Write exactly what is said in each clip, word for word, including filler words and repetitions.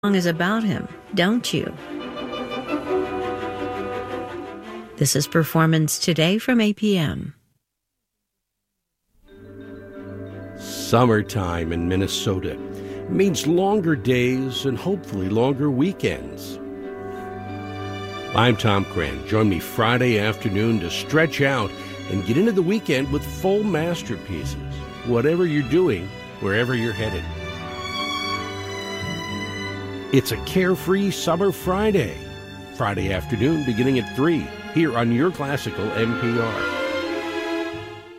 song is about him, don't you? This is Performance Today from A P M. Summertime in Minnesota means longer days and hopefully longer weekends. I'm Tom Cran. Join me Friday afternoon to stretch out and get into the weekend with full masterpieces, whatever you're doing, wherever you're headed. It's a carefree summer Friday. Friday afternoon beginning at three here on your classical N P R.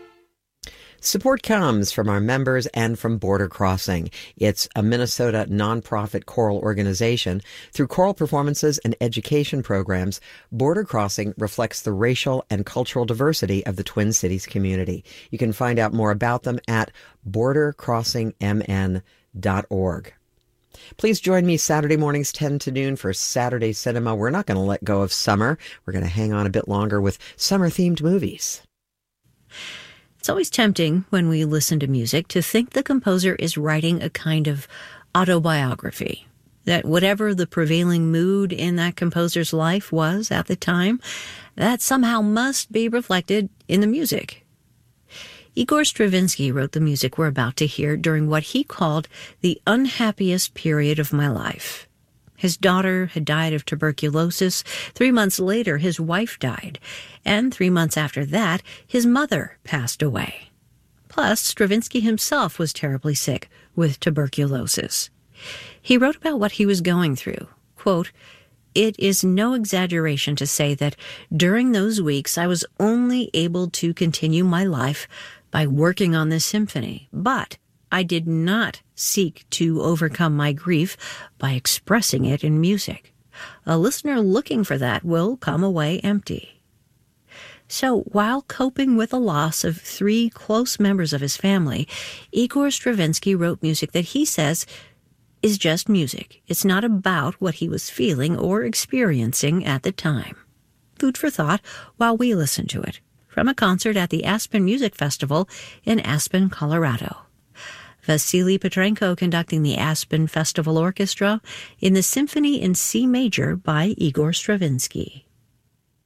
Support comes from our members and from Border Crossing. It's a Minnesota nonprofit choral organization. Through choral performances and education programs, Border Crossing reflects the racial and cultural diversity of the Twin Cities community. You can find out more about them at border crossing m n dot org. Please join me Saturday mornings ten to noon for Saturday Cinema. We're not going to let go of summer. We're going to hang on a bit longer with summer-themed movies. It's always tempting when we listen to music to think the composer is writing a kind of autobiography, that whatever the prevailing mood in that composer's life was at the time, that somehow must be reflected in the music. Igor Stravinsky wrote the music we're about to hear during what he called the unhappiest period of my life. His daughter had died of tuberculosis. Three months later, his wife died. And three months after that, his mother passed away. Plus, Stravinsky himself was terribly sick with tuberculosis. He wrote about what he was going through. Quote, "It is no exaggeration to say that during those weeks I was only able to continue my life by working on this symphony, but I did not seek to overcome my grief by expressing it in music. A listener looking for that will come away empty." So while coping with the loss of three close members of his family, Igor Stravinsky wrote music that he says is just music. It's not about what he was feeling or experiencing at the time. Food for thought while we listen to it from a concert at the Aspen Music Festival in Aspen, Colorado. Vasily Petrenko conducting the Aspen Festival Orchestra in the Symphony in C Major by Igor Stravinsky.